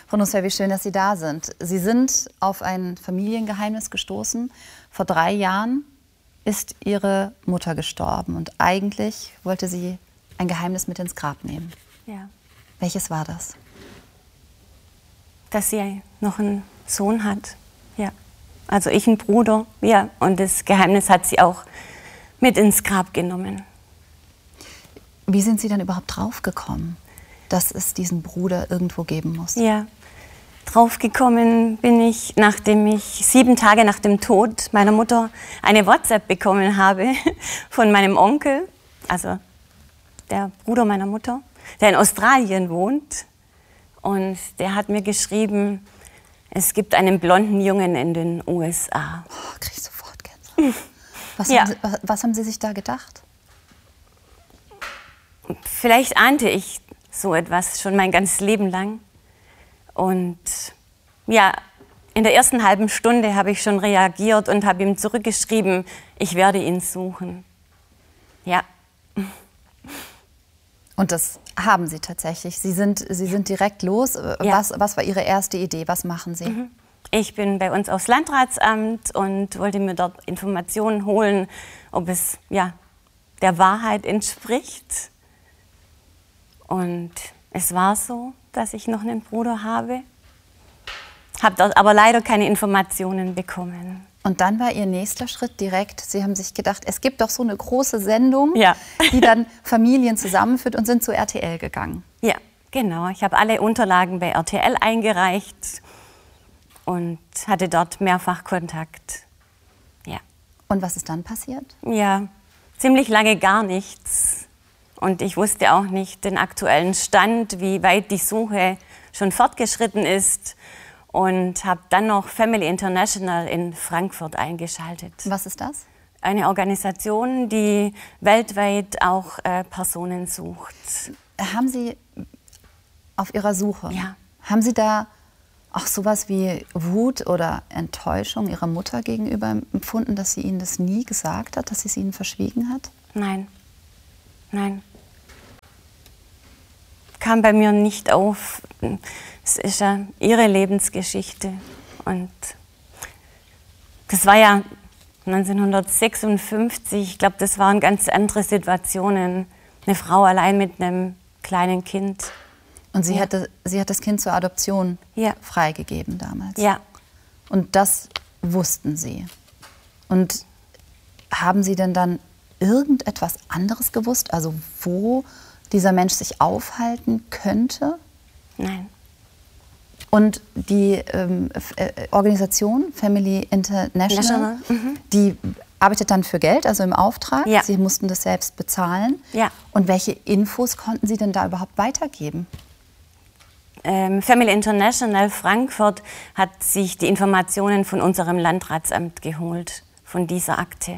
Frau Nusser, wie schön, dass Sie da sind. Sie sind auf ein Familiengeheimnis gestoßen. Vor 3 Jahren ist Ihre Mutter gestorben und eigentlich wollte sie ein Geheimnis mit ins Grab nehmen. Ja. Welches war das? Dass sie noch einen Sohn hat. Ja. Also ich einen Bruder. Ja. Und das Geheimnis hat sie auch mit ins Grab genommen. Wie sind Sie dann überhaupt draufgekommen, dass es diesen Bruder irgendwo geben muss? Ja. Draufgekommen bin ich, nachdem ich 7 Tage nach dem Tod meiner Mutter eine WhatsApp bekommen habe von meinem Onkel, also der Bruder meiner Mutter, der in Australien wohnt. Und der hat mir geschrieben, es gibt einen blonden Jungen in den USA. Oh, krieg ich sofort Gänsehaut. Was haben Sie sich da gedacht? Vielleicht ahnte ich so etwas schon mein ganzes Leben lang. Und ja, in der ersten halben Stunde habe ich schon reagiert und habe ihm zurückgeschrieben, ich werde ihn suchen. Ja. Und das haben Sie tatsächlich. Sie sind direkt los. Ja. Was war Ihre erste Idee? Was machen Sie? Ich bin bei uns aufs Landratsamt und wollte mir dort Informationen holen, ob es ja, der Wahrheit entspricht. Und es war so, dass ich noch einen Bruder habe. Habe dort aber leider keine Informationen bekommen. Und dann war Ihr nächster Schritt direkt, Sie haben sich gedacht, es gibt doch so eine große Sendung, ja. die dann Familien zusammenführt und sind zu RTL gegangen. Ja, genau. Ich habe alle Unterlagen bei RTL eingereicht und hatte dort mehrfach Kontakt. Ja. Und was ist dann passiert? Ja, ziemlich lange gar nichts. Und ich wusste auch nicht den aktuellen Stand, wie weit die Suche schon fortgeschritten ist. Und habe dann noch Family International in Frankfurt eingeschaltet. Was ist das? Eine Organisation, die weltweit auch Personen sucht. Haben Sie auf Ihrer Suche, ja. Haben Sie da auch sowas wie Wut oder Enttäuschung Ihrer Mutter gegenüber empfunden, dass sie Ihnen das nie gesagt hat, dass sie es Ihnen verschwiegen hat? Nein, nein. Kam bei mir nicht auf. Es ist ja ihre Lebensgeschichte. Und das war ja 1956. Ich glaube, das waren ganz andere Situationen. Eine Frau allein mit einem kleinen Kind. Und sie hat das Kind zur Adoption freigegeben damals? Ja. Und das wussten Sie? Und haben Sie denn dann irgendetwas anderes gewusst? Also wo dieser Mensch sich aufhalten könnte? Nein. Und die Organisation Family International, die arbeitet dann für Geld, also im Auftrag. Ja. Sie mussten das selbst bezahlen. Ja. Und welche Infos konnten Sie denn da überhaupt weitergeben? Family International Frankfurt hat sich die Informationen von unserem Landratsamt geholt, von dieser Akte.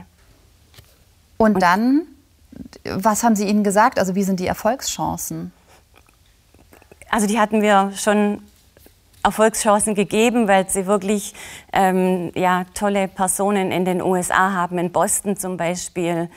Und dann, was haben Sie ihnen gesagt? Also wie sind die Erfolgschancen? Also die hatten wir schon Erfolgschancen gegeben, weil sie wirklich ja, tolle Personen in den USA haben, in Boston zum Beispiel.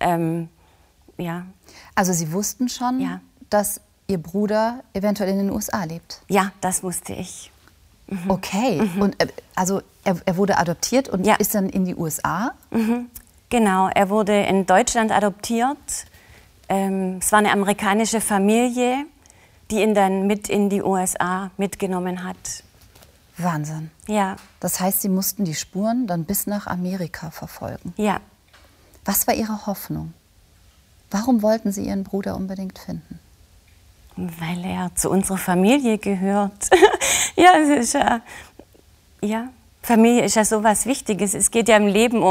Ja. Also Sie wussten schon, dass Ihr Bruder eventuell in den USA lebt? Ja, das wusste ich. Okay, und also er wurde adoptiert und ist dann in die USA? Genau, er wurde in Deutschland adoptiert. Es war eine amerikanische Familie, die ihn dann mit in die USA mitgenommen hat. Wahnsinn. Ja. Das heißt, Sie mussten die Spuren dann bis nach Amerika verfolgen? Ja. Was war Ihre Hoffnung? Warum wollten Sie Ihren Bruder unbedingt finden? Weil er zu unserer Familie gehört. Ja, es ist ja, Familie ist ja so was Wichtiges. Es geht ja im Leben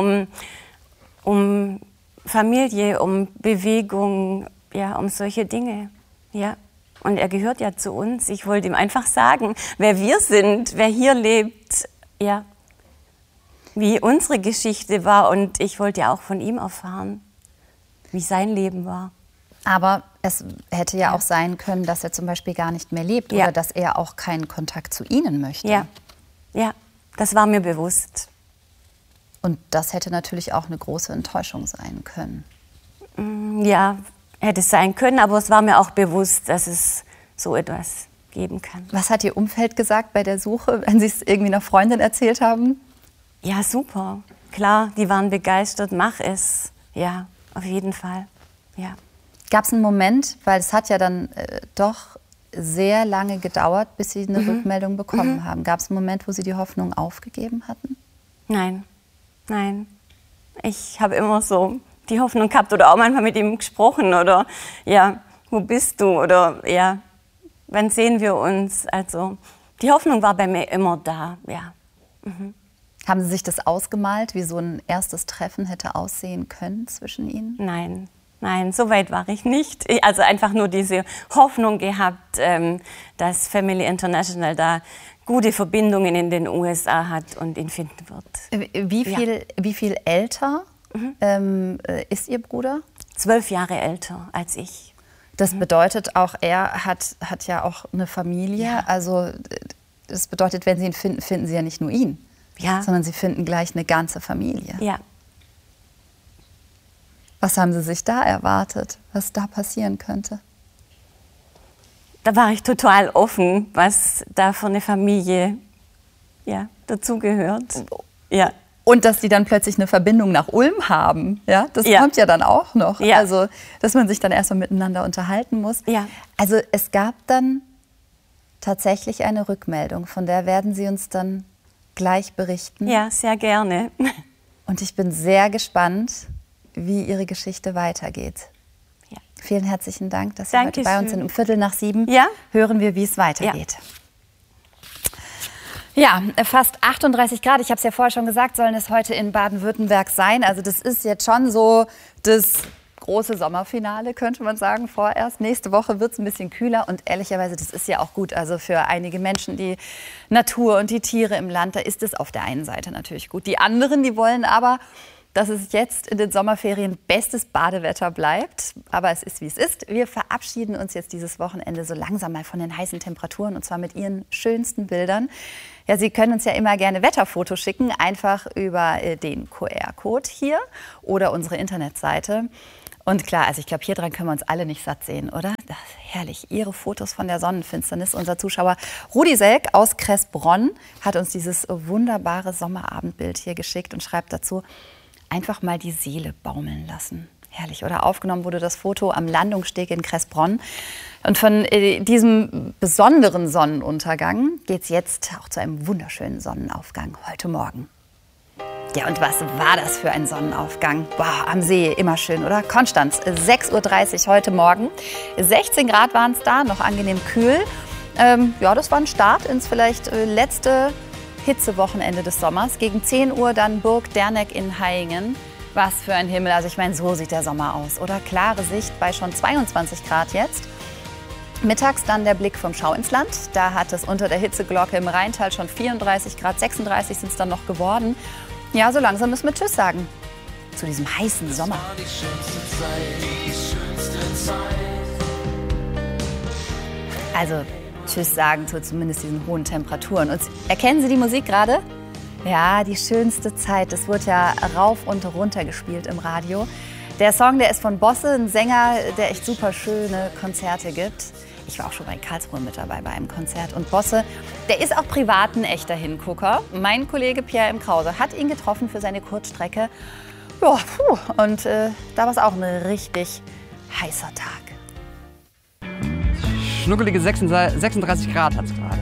um Familie, um Bewegung, ja, um solche Dinge. Ja. Und er gehört ja zu uns. Ich wollte ihm einfach sagen, wer wir sind, wer hier lebt, ja, wie unsere Geschichte war. Und ich wollte ja auch von ihm erfahren, wie sein Leben war. Aber es hätte ja auch sein können, dass er zum Beispiel gar nicht mehr lebt oder dass er auch keinen Kontakt zu Ihnen möchte. Ja, ja, das war mir bewusst. Und das hätte natürlich auch eine große Enttäuschung sein können. Ja, hätte es sein können, aber es war mir auch bewusst, dass es so etwas geben kann. Was hat Ihr Umfeld gesagt bei der Suche, wenn Sie es irgendwie einer Freundin erzählt haben? Ja, super. Klar, die waren begeistert. Mach es. Ja, auf jeden Fall. Ja. Gab es einen Moment, weil es hat ja dann doch sehr lange gedauert, bis Sie eine Rückmeldung bekommen haben. Gab es einen Moment, wo Sie die Hoffnung aufgegeben hatten? Nein, nein. Ich habe immer so die Hoffnung gehabt oder auch manchmal mit ihm gesprochen oder ja, wo bist du oder ja, wann sehen wir uns? Also die Hoffnung war bei mir immer da, ja. Haben Sie sich das ausgemalt, wie so ein erstes Treffen hätte aussehen können zwischen Ihnen? Nein, nein, so weit war ich nicht. Also einfach nur diese Hoffnung gehabt, dass Family International da gute Verbindungen in den USA hat und ihn finden wird. Wie viel älter ist Ihr Bruder? 12 Jahre älter als ich. Das bedeutet auch, er hat ja auch eine Familie. Ja. Also das bedeutet, wenn Sie ihn finden, finden Sie ja nicht nur ihn, Ja. sondern Sie finden gleich eine ganze Familie. Ja. Was haben Sie sich da erwartet, was da passieren könnte? Da war ich total offen, was da für eine Familie ja, dazugehört. Ja. Und dass die dann plötzlich eine Verbindung nach Ulm haben, ja, das kommt ja dann auch noch. Ja. Also, dass man sich dann erstmal miteinander unterhalten muss. Ja. Also es gab dann tatsächlich eine Rückmeldung, von der werden Sie uns dann gleich berichten. Ja, sehr gerne. Und ich bin sehr gespannt, wie Ihre Geschichte weitergeht. Ja. Vielen herzlichen Dank, dass Sie heute bei uns sind. Um 6:15 Ja. hören wir, wie es weitergeht. Ja, fast 38 Grad. Ich habe es ja vorher schon gesagt, sollen es heute in Baden-Württemberg sein. Also das ist jetzt schon so das große Sommerfinale, könnte man sagen, vorerst. Nächste Woche wird es ein bisschen kühler und ehrlicherweise, das ist ja auch gut. Also für einige Menschen, die Natur und die Tiere im Land, da ist es auf der einen Seite natürlich gut. Die anderen, die wollen aber, dass es jetzt in den Sommerferien bestes Badewetter bleibt. Aber es ist, wie es ist. Wir verabschieden uns jetzt dieses Wochenende so langsam mal von den heißen Temperaturen und zwar mit Ihren schönsten Bildern. Ja, Sie können uns ja immer gerne Wetterfotos schicken, einfach über den QR-Code hier oder unsere Internetseite. Und klar, also ich glaube, hier dran können wir uns alle nicht satt sehen, oder? Das ist herrlich. Ihre Fotos von der Sonnenfinsternis. Unser Zuschauer Rudi Selk aus Kressbronn hat uns dieses wunderbare Sommerabendbild hier geschickt und schreibt dazu: einfach mal die Seele baumeln lassen. Herrlich, oder? Aufgenommen wurde das Foto am Landungssteg in Kressbronn. Und von diesem besonderen Sonnenuntergang geht es jetzt auch zu einem wunderschönen Sonnenaufgang heute Morgen. Ja, und was war das für ein Sonnenaufgang? Boah, am See, immer schön, oder? Konstanz, 6:30 Uhr heute Morgen. 16 Grad waren es da, noch angenehm kühl. Ja, das war ein Start ins vielleicht letzte Hitzewochenende des Sommers. Gegen 10 Uhr dann Burg Derneck in Hayingen. Was für ein Himmel. Also ich meine, so sieht der Sommer aus, oder? Klare Sicht bei schon 22 Grad jetzt. Mittags dann der Blick vom Schau ins Land. Da hat es unter der Hitzeglocke im Rheintal schon 34 Grad, 36 sind es dann noch geworden. Ja, so langsam müssen wir Tschüss sagen zu diesem heißen Sommer. Das war die schönste Zeit, die schönste Zeit. Also Tschüss sagen zu zumindest diesen hohen Temperaturen. Und erkennen Sie die Musik gerade? Ja, die schönste Zeit. Das wird ja rauf und runter gespielt im Radio. Der Song, der ist von Bosse, ein Sänger, der echt super schöne Konzerte gibt. Ich war auch schon bei Karlsruhe mit dabei bei einem Konzert. Und Bosse, der ist auch privat ein echter Hingucker. Mein Kollege Pierre M. Krause hat ihn getroffen für seine Kurzstrecke. Ja, und da war es auch ein richtig heißer Tag. Schnuckelige 36 Grad hat es gerade.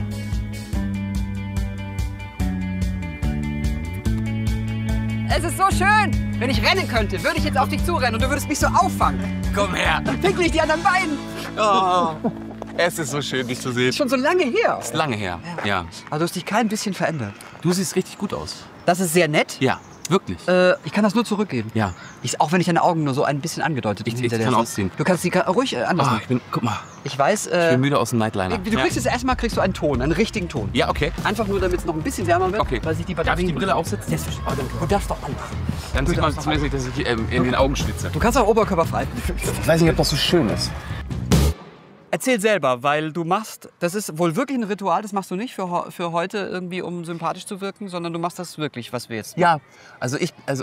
Es ist so schön! Wenn ich rennen könnte, würde ich jetzt auf dich zurennen und du würdest mich so auffangen. Komm her. Dann pinkel ich die anderen Beinen. Oh, es ist so schön, dich zu sehen. Ist schon so lange her. Ist lange her. Ja. Aber du hast dich kein bisschen verändert. Du siehst richtig gut aus. Das ist sehr nett. Ja, wirklich. Ich kann das nur zurückgeben. Ja. Auch wenn ich deine Augen nur so ein bisschen angedeutet habe. Ich kann ausziehen. Du kannst sie ruhig anlassen. Guck mal. Ich weiß. Ich bin müde aus dem Nightliner. Du kriegst jetzt erstmal einen Ton, einen richtigen Ton. Ja, okay. Einfach nur, damit es noch ein bisschen wärmer wird. Okay. Weil sich die Darf ich die Brille aufsetzen? Selbstverständlich. Du darfst doch anmachen. Dann sieht man zumindest nicht, dass ich in den Augen schwitze. Du kannst auch oberkörperfrei. Ich weiß nicht, ob das so schön ist. Erzähl selber, weil du machst, das ist wohl wirklich ein Ritual, das machst du nicht für heute irgendwie, um sympathisch zu wirken, sondern du machst das wirklich, was wir jetzt machen. Ja, also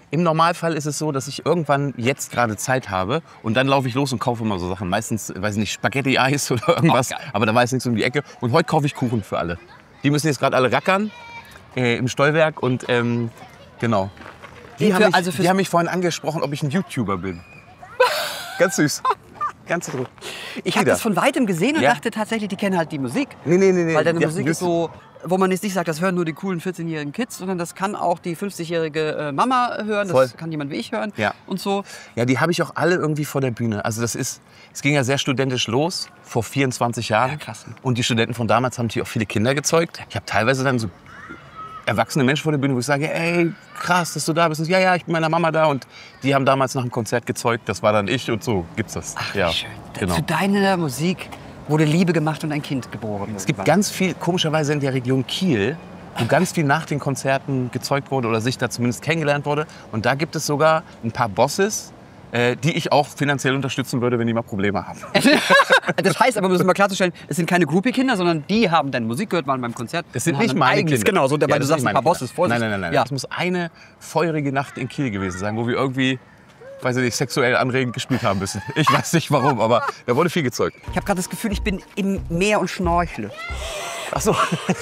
Im Normalfall ist es so, dass ich irgendwann jetzt gerade Zeit habe und dann laufe ich los und kaufe immer so Sachen. Meistens, weiß ich nicht, Spaghetti-Eis oder irgendwas, aber da weiß nichts um die Ecke. Und heute kaufe ich Kuchen für alle. Die müssen jetzt gerade alle rackern im Stollwerk und genau. Die haben mich vorhin angesprochen, ob ich ein YouTuber bin. Ganz süß. Ganz süß. Ich habe das von Weitem gesehen und dachte tatsächlich, die kennen halt die Musik. Nee. Weil deine Musik ist so, wo man jetzt nicht sagt, das hören nur die coolen 14-jährigen Kids, sondern das kann auch die 50-jährige Mama hören, das kann jemand wie ich hören und so. Ja, die habe ich auch alle irgendwie vor der Bühne. Also es ging ja sehr studentisch los, vor 24 Jahren. Ja, krass. Und die Studenten von damals haben natürlich auch viele Kinder gezeugt. Ich habe teilweise dann so erwachsene Menschen vor der Bühne, wo ich sage, ey, krass, dass du da bist. Und ja, ich bin mit meiner Mama da. Und die haben damals nach dem Konzert gezeugt, das war dann ich und so gibt's das. Ach, ja, schön. Genau. Zu deiner Musik wurde Liebe gemacht und ein Kind geboren. Es gibt ganz viel, komischerweise in der Region Kiel, wo ganz viel nach den Konzerten gezeugt wurde oder sich da zumindest kennengelernt wurde. Und da gibt es sogar ein paar Bosses, die ich auch finanziell unterstützen würde, wenn die mal Probleme haben. Das heißt aber, müssen wir klarzustellen, es sind keine Groupie-Kinder, sondern die haben deine Musik gehört, waren beim Konzert. Das sind nicht meine Kinder. Genau, so, weil du das sagst, sind ein paar meine Bosses. Vorsicht. Nein. Ja. Das muss eine feurige Nacht in Kiel gewesen sein, wo wir irgendwie, weiß ich nicht, sexuell anregend gespielt haben müssen. Ich weiß nicht warum, aber da wurde viel gezeugt. Ich habe gerade das Gefühl, ich bin im Meer und schnorchle. Ach so.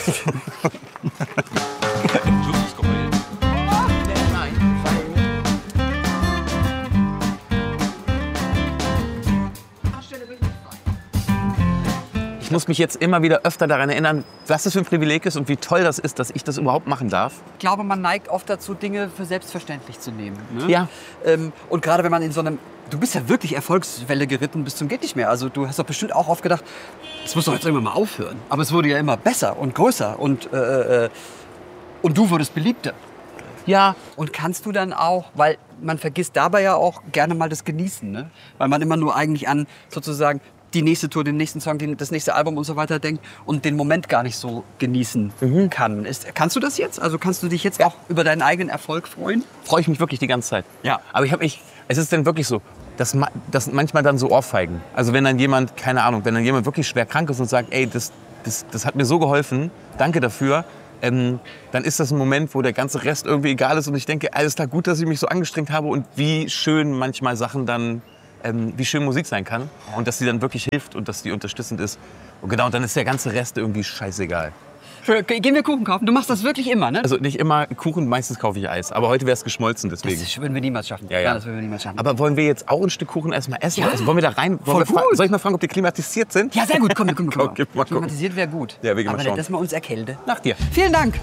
Ich muss mich jetzt immer wieder öfter daran erinnern, was das für ein Privileg ist und wie toll das ist, dass ich das überhaupt machen darf. Ich glaube, man neigt oft dazu, Dinge für selbstverständlich zu nehmen. Ne? Ja. Und gerade wenn man in so einem... Du bist ja wirklich Erfolgswelle geritten bis zum geht nicht mehr. Also du hast doch bestimmt auch oft gedacht, das muss doch jetzt irgendwann mal aufhören. Aber es wurde ja immer besser und größer und du wurdest beliebter. Ja. Und kannst du dann auch, weil man vergisst dabei ja auch gerne mal das Genießen, ne? Weil man immer nur eigentlich an sozusagen die nächste Tour, den nächsten Song, das nächste Album und so weiter denkt und den Moment gar nicht so genießen kann. Kannst du das jetzt? Also kannst du dich jetzt auch über deinen eigenen Erfolg freuen? Freue ich mich wirklich die ganze Zeit. Ja. Aber es ist dann wirklich so, dass manchmal dann so Ohrfeigen. Also wenn dann jemand, keine Ahnung, wenn dann jemand wirklich schwer krank ist und sagt, ey, das hat mir so geholfen, danke dafür, dann ist das ein Moment, wo der ganze Rest irgendwie egal ist und ich denke, alles klar, gut, dass ich mich so angestrengt habe und wie schön manchmal Sachen dann, wie schön Musik sein kann und dass sie dann wirklich hilft und dass die unterstützend ist. Und genau, und dann ist der ganze Rest irgendwie scheißegal. Gehen wir Kuchen kaufen? Du machst das wirklich immer, ne? Also nicht immer Kuchen, meistens kaufe ich Eis. Aber heute wäre es geschmolzen, deswegen. Das würden wir niemals schaffen. Ja. Das würden wir niemals schaffen. Aber wollen wir jetzt auch ein Stück Kuchen erstmal essen? Ja. Also wollen wir da rein? Voll gut. Soll ich mal fragen, ob die klimatisiert sind? Ja, sehr gut. Komm. Okay, mal gucken. Klimatisiert wäre gut. Ja, wir gehen mal aber schauen. dass wir uns erkälten. Nach dir. Vielen Dank.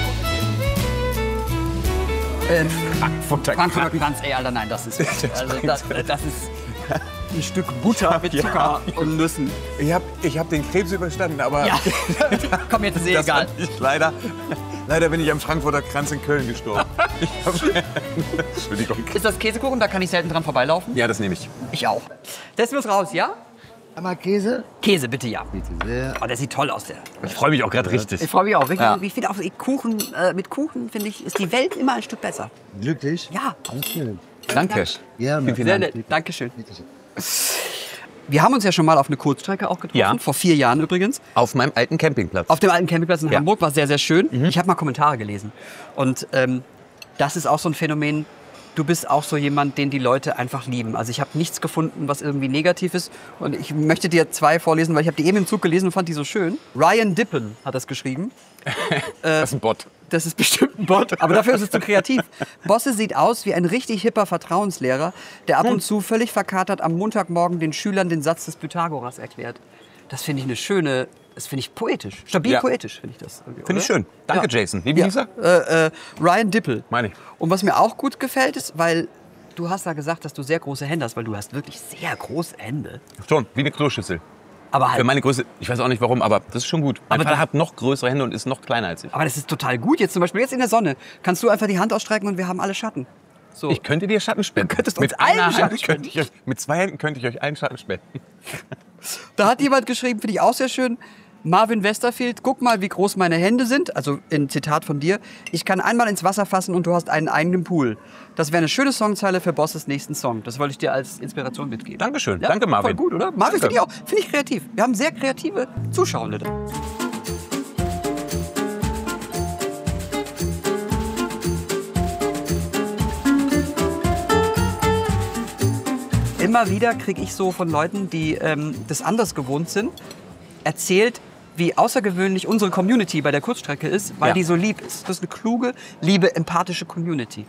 Frankfurter Glanz, ey, Alter, nein, das ist ein Stück Butter mit Zucker und Nüssen. Ich hab den Krebs überstanden, aber Ja, komm, jetzt ist eh das egal. war leider bin ich am Frankfurter Kranz in Köln gestorben. Entschuldigung. Ist das Käsekuchen? Da kann ich selten dran vorbeilaufen. Ja, das nehme ich. Ich auch. Das muss raus, ja? Einmal Käse. Käse, bitte, ja. Bitte sehr. Oh, der sieht toll aus, der. Ich freue mich auch gerade richtig. Ich freue mich auch. Ja. Ich finde auch, Kuchen, mit Kuchen, finde ich, ist die Welt immer ein Stück besser. Wirklich? Ja. Schön. Danke. Gerne. Vielen Sehr Dank. nett. Dankeschön. Bitte schön. Wir haben uns ja schon mal auf eine Kurzstrecke auch getroffen, Ja. vor 4 Jahren übrigens. Auf meinem alten Campingplatz. Auf dem alten Campingplatz in Ja. Hamburg, war sehr, sehr schön. Ich habe mal Kommentare gelesen. Und das ist auch so ein Phänomen, du bist auch so jemand, den die Leute einfach lieben. Also ich habe nichts gefunden, was irgendwie negativ ist. Und ich möchte dir 2 vorlesen, weil ich habe die eben im Zug gelesen und fand die so schön. Ryan Dippen hat das geschrieben. Das ist ein Bot. Das ist bestimmt ein Bot, aber dafür ist es zu kreativ. Bosse sieht aus wie ein richtig hipper Vertrauenslehrer, der ab und zu völlig verkatert am Montagmorgen den Schülern den Satz des Pythagoras erklärt. Das finde ich eine schöne, das finde ich poetisch. Stabil Ja. poetisch finde ich das. Finde ich schön. Danke, Ja. Jason. Wie hieß er? Ryan Dippel. Meine ich. Und was mir auch gut gefällt ist, weil du hast da gesagt, dass du sehr große Hände hast, weil du hast wirklich sehr große Hände. Schon, wie eine Kloschüssel. Aber Für halt, meine Größe, ich weiß auch nicht warum, aber das ist schon gut. Mein Aber Vater hat noch größere Hände und ist noch kleiner als ich. aber das ist total gut. Jetzt zum Beispiel jetzt in der Sonne kannst du einfach die Hand ausstrecken und wir haben alle Schatten. So. Ich könnte dir Schatten spenden. Du könntest uns mit einer allen Schatten Hand könnte ich euch, mit 2 Händen könnte ich euch einen Schatten spenden. Da hat jemand geschrieben, finde ich auch sehr schön, Marvin Westerfield, guck mal, wie groß meine Hände sind. Also ein Zitat von dir. Ich kann einmal ins Wasser fassen und du hast einen eigenen Pool. Das wäre eine schöne Songzeile für Bosses nächsten Song. Das wollte ich dir als Inspiration mitgeben. Dankeschön. Ja, Danke, Marvin. Voll gut, oder? Marvin Danke. finde ich auch. Finde ich kreativ. Wir haben sehr kreative Zuschauende da. immer wieder kriege ich so von Leuten, die das anders gewohnt sind, erzählt, wie außergewöhnlich unsere Community bei der Kurzstrecke ist, weil die so lieb ist. Das ist eine kluge, liebe, empathische Community.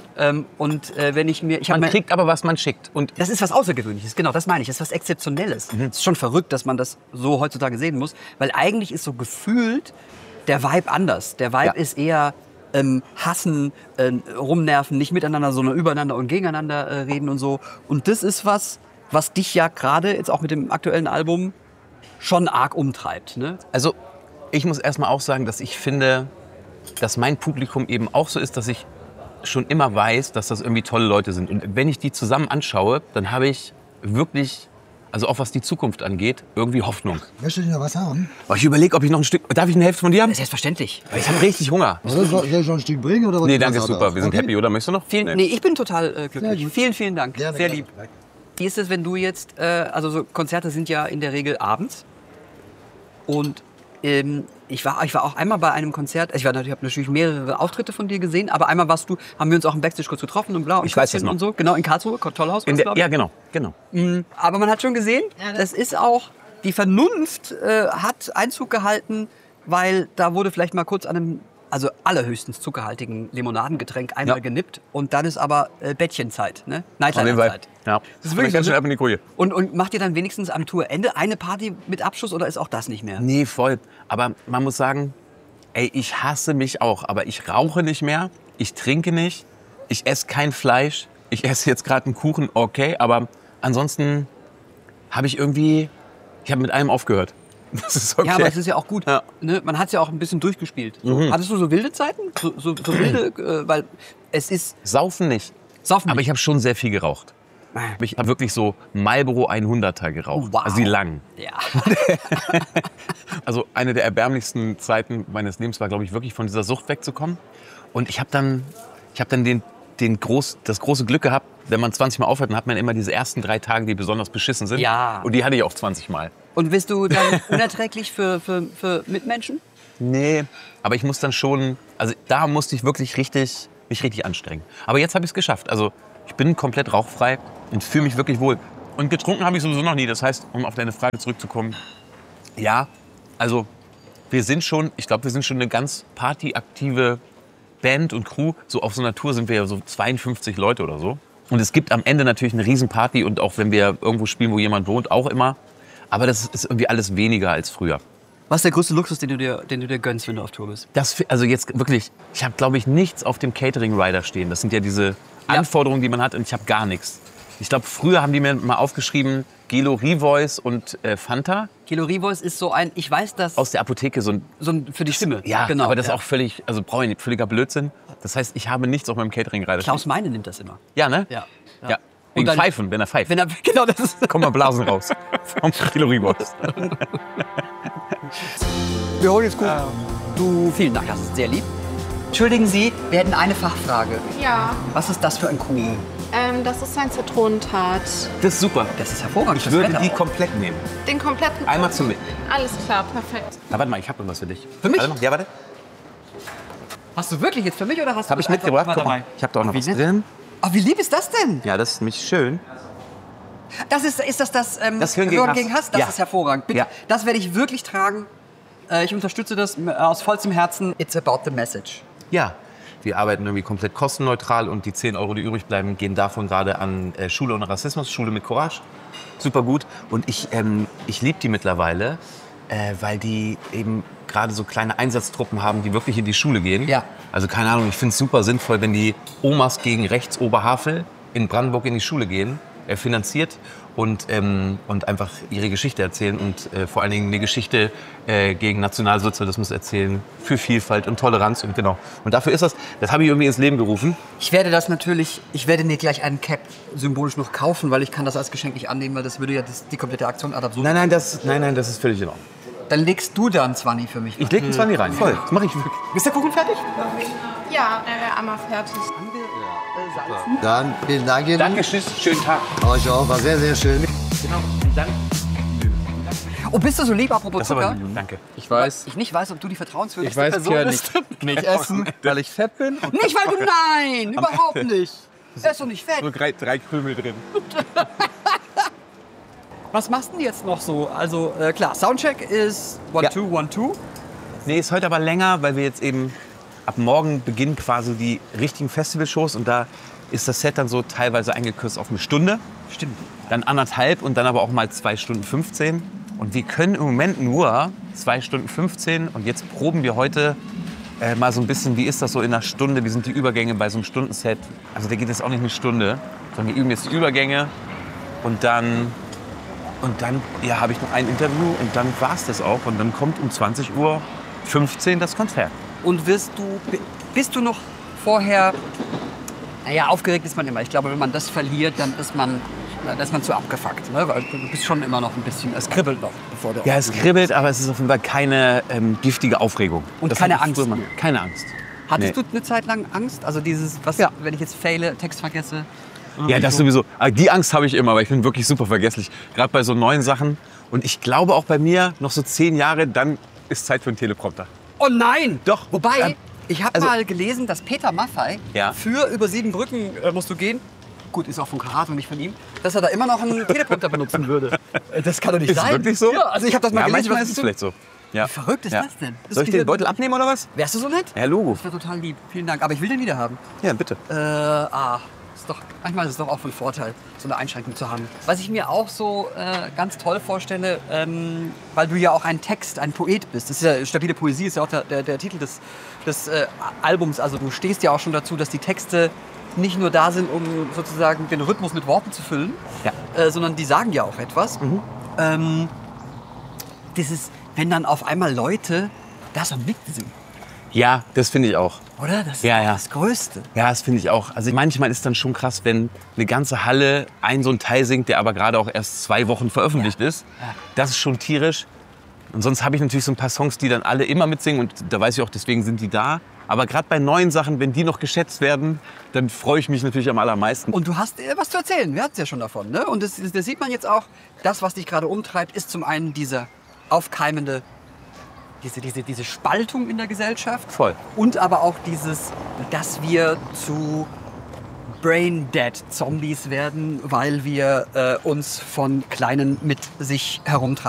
Wenn ich mir... Man kriegt aber, was man schickt. Und das ist was Außergewöhnliches, genau, das meine ich. Das ist was Exzeptionelles. Es ist schon verrückt, dass man das so heutzutage sehen muss, weil eigentlich ist so gefühlt der Vibe anders. Der Vibe ist eher hassen, rumnerven, nicht miteinander, sondern übereinander und gegeneinander reden und so. Und das ist was dich ja gerade jetzt auch mit dem aktuellen Album schon arg umtreibt. Ne? Also ich muss erstmal auch sagen, dass ich finde, dass mein Publikum eben auch so ist, dass ich schon immer weiß, dass das irgendwie tolle Leute sind. Und wenn ich die zusammen anschaue, dann habe ich wirklich, also auch was die Zukunft angeht, irgendwie Hoffnung. Möchtest du noch was haben? Aber ich überlege, ob ich noch ein Stück... Darf ich eine Hälfte von dir haben? Selbstverständlich. Ich habe richtig Hunger. Soll ich noch ein Stück bringen? Oder was? Nee, danke, super. Wir sind happy, oder? Möchtest du noch? Nee, ich bin total glücklich. gut. Vielen, vielen Dank. Gerne, Sehr gerne. lieb. Wie ist es, wenn du jetzt, also so Konzerte sind ja in der Regel abends und ich war auch einmal bei einem Konzert, ich habe natürlich mehrere Auftritte von dir gesehen, aber einmal haben wir uns auch im Backstage kurz getroffen und blau und Ich weiß das noch. und so, genau, in Karlsruhe, Tollhaus. Ja, genau. Aber man hat schon gesehen, das ist auch, die Vernunft hat Einzug gehalten, weil da wurde vielleicht mal kurz an einem, also allerhöchstens zuckerhaltigen Limonadengetränk einmal genippt und dann ist aber Bettchenzeit, ne? Nightliner-Zeit. Ja. Das ist wirklich ganz so, schön ab in die Koje. Und macht ihr dann wenigstens am Tourende eine Party mit Abschluss oder ist auch das nicht mehr? Nee, voll. Aber man muss sagen, ey, ich hasse mich auch. Aber ich rauche nicht mehr, ich trinke nicht, ich esse kein Fleisch. Ich esse jetzt gerade einen Kuchen, okay. Aber ansonsten habe ich mit allem aufgehört. Das ist okay. Ja, aber es ist ja auch gut. Ja. Ne? Man hat es ja auch ein bisschen durchgespielt. So. Hattest du so wilde Zeiten? So wilde, weil es ist... Saufen nicht. Saufen Aber nicht. ich habe schon sehr viel geraucht. Ich habe wirklich so Marlboro 100er geraucht. Wow. Also die langen. Ja. Also eine der erbärmlichsten Zeiten meines Lebens war, glaube ich, wirklich von dieser Sucht wegzukommen. Und ich habe dann das große Glück gehabt, wenn man 20 Mal aufhört, dann hat man immer diese ersten 3 Tage, die besonders beschissen sind. Ja. Und die hatte ich auch 20 Mal. Und bist du dann unerträglich für Mitmenschen? Nee. Aber ich muss dann schon, also da musste ich wirklich mich richtig anstrengen. Aber jetzt habe ich es geschafft. Also ich bin komplett rauchfrei und fühle mich wirklich wohl. Und getrunken habe ich sowieso noch nie. Das heißt, um auf deine Frage zurückzukommen, ja, also wir sind schon eine ganz partyaktive Band und Crew. So auf so einer Tour sind wir ja so 52 Leute oder so. Und es gibt am Ende natürlich eine Riesenparty und auch wenn wir irgendwo spielen, wo jemand wohnt, auch immer. Aber das ist irgendwie alles weniger als früher. Was ist der größte Luxus, den du dir gönnst, wenn du auf Tour bist? Also jetzt wirklich, ich habe, glaube ich, nichts auf dem Catering-Rider stehen. Das sind ja diese Anforderungen, die man hat und ich habe gar nichts. Ich glaube, früher haben die mir mal aufgeschrieben, Gelo Revoice und Fanta. Gelo Revoice ist so ein, ich weiß das, Aus der Apotheke so ein... für die Stimme. Ja, genau. aber das ist auch völliger Blödsinn. Das heißt, ich habe nichts auf meinem Catering-Rider stehen. Klaus Meine nimmt das immer. Ja, ne? Ja. Ja. Wegen dann- Pfeifen, wenn er pfeift. Genau, das ist... Kommen mal Blasen raus. Vom Gelo Revoice. Wir holen jetzt Kuchen. Du, vielen Dank, das ist sehr lieb. Entschuldigen Sie, wir hätten eine Fachfrage. Ja, Was ist das für ein Kuchen? das ist ein Zitronentat. Das ist super. Das ist hervorragend. Ich das würde Wetter die auch. komplett nehmen. Den kompletten. Einmal zum Mit. Alles klar, perfekt. Na, warte mal, ich habe noch was für dich. Für mich? Warte mal. Ja, warte. Hast du wirklich jetzt für mich oder hast du Habe ich das einfach mitgebracht. mal Guck mal. dabei? Ich habe da auch noch Wie was nett. drin. Oh, wie lieb ist das denn? Ja, das ist nämlich schön. Das ist das Das Hören gegen Hass. Das Ja. ist hervorragend. Bitte, Ja. das werde ich wirklich tragen. Ich unterstütze das aus vollstem Herzen. It's about the message. Ja, wir arbeiten irgendwie komplett kostenneutral und die 10 €, die übrig bleiben, gehen davon gerade an Schule ohne Rassismus, Schule mit Courage. Super gut. Und ich liebe die mittlerweile, weil die eben gerade so kleine Einsatztruppen haben, die wirklich in die Schule gehen. Ja. Also keine Ahnung, ich finde es super sinnvoll, wenn die Omas gegen rechts Oberhavel in Brandenburg in die Schule gehen, finanziert und einfach ihre Geschichte erzählen und vor allen Dingen eine Geschichte gegen Nationalsozialismus erzählen, für Vielfalt und Toleranz und genau. Und dafür ist das habe ich irgendwie ins Leben gerufen. Ich werde mir gleich einen Cap symbolisch noch kaufen, weil ich kann das als Geschenk nicht annehmen, weil das würde ja die komplette Aktion ad absurdum. Nein, das ist völlig in Ordnung. Dann legst du da einen 20 für mich. Ich leg einen 20 rein, voll. Das mache ich wirklich. Ist der Kuchen fertig? Ja, der wäre einmal fertig. Dann vielen Dank Ihnen. Danke, tschüss, schönen Tag. Euch auch, war sehr, sehr schön. Genau, danke. Oh, bist du so lieb, apropos Das ist aber Zucker? lieb, danke. Ich weiß, Ich nicht weiß, ob du die vertrauenswürdigste ich weiß Person ja bist. nicht essen, weil ich fett bin. Nicht, weil du... Nein, überhaupt nicht. Er ist doch nicht fett. So drei Krümel drin. Was machst du denn jetzt noch so? Also klar, Soundcheck ist 1, 2, 1, 2. Nee, ist heute aber länger, weil wir jetzt eben ab morgen beginnen quasi die richtigen Festivalshows und da ist das Set dann so teilweise eingekürzt auf 1 Stunde. Stimmt. Dann 1,5 und dann aber auch mal 2 Stunden 15. Und wir können im Moment nur 2 Stunden 15 und jetzt proben wir heute mal so ein bisschen, wie ist das so in einer Stunde, wie sind die Übergänge bei so einem Stundenset. Also da geht es auch nicht 1 Stunde, sondern wir üben jetzt die Übergänge und dann ja, habe ich noch ein Interview und dann war es das auch. Und dann kommt um 20:15 Uhr das Konzert. Und bist du noch vorher, naja, aufgeregt ist man immer. Ich glaube, wenn man das verliert, dann ist man zu abgefuckt. Ne? Weil du bist schon immer noch ein bisschen, es kribbelt noch, bevor du Ja, es kribbelt, aber es ist auf jeden Fall keine giftige Aufregung. Und Das keine hatte ich Angst früher mal. mehr. Keine Angst. Hattest Nee. du eine Zeit lang Angst? Also dieses, wenn ich jetzt faile, Text vergesse? Ja, das sowieso. Aber die Angst habe ich immer, weil ich bin wirklich super vergesslich. Gerade bei so neuen Sachen. Und ich glaube auch bei mir, noch so 10 Jahre, dann ist Zeit für einen Teleprompter. Oh nein! Doch. Wobei, ich habe also- mal gelesen, dass Peter Maffay Ja. für über 7 Brücken musst du gehen. Gut, ist auch von Karate und nicht von ihm. Dass er da immer noch einen Teleprompter benutzen würde. Das kann doch nicht Ist sein. wirklich so? Ja, also ich habe das mal Ja, gelesen. manchmal was ist es vielleicht so. Ja. Wie verrückt ist Ja. das denn? Das Soll ich ist den Beutel abnehmen oder was? Wärst du so nett? Ja, Logo. Das wäre total lieb. Vielen Dank. Aber ich will den wieder haben. Ja, bitte. Manchmal ist es doch auch von Vorteil, so eine Einschränkung zu haben. Was ich mir auch so ganz toll vorstelle, weil du ja auch ein Poet bist. Das ist ja stabile Poesie, ist ja auch der Titel des Albums. Also du stehst ja auch schon dazu, dass die Texte nicht nur da sind, um sozusagen den Rhythmus mit Worten zu füllen, sondern die sagen ja auch etwas. Wenn dann auf einmal Leute das am mitsingen. Ja, das finde ich auch. Oder? Das ist Ja, ja. das Größte. Ja, das finde ich auch. Also manchmal ist dann schon krass, wenn eine ganze Halle so einen Teil singt, der aber gerade auch erst 2 Wochen veröffentlicht ist. Ja. Das ist schon tierisch. Und sonst habe ich natürlich so ein paar Songs, die dann alle immer mitsingen. Und da weiß ich auch, deswegen sind die da. Aber gerade bei neuen Sachen, wenn die noch geschätzt werden, dann freue ich mich natürlich am allermeisten. Und du hast was zu erzählen, wir hatten es ja schon davon. Ne? Und das sieht man jetzt auch, das, was dich gerade umtreibt, ist zum einen diese aufkeimende, diese Spaltung in der Gesellschaft. Voll. Und aber auch dass wir zu Brain-Dead-Zombies werden, weil wir uns von Kleinen mit sich herumtragen.